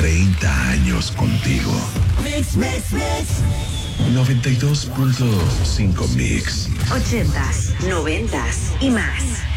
30 años contigo. Mix, mix, mix. 92.5 Mix. 80s, 90s y más.